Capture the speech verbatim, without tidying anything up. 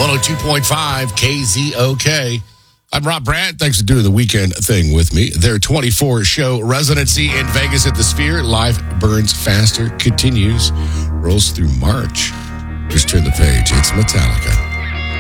one oh two point five K Z O K. I'm Rob Brandt. Thanks for doing the weekend thing with me. Their twenty-four show residency in Vegas at the Sphere, Life Burns Faster, continues, rolls through March. Just turn the page. It's Metallica.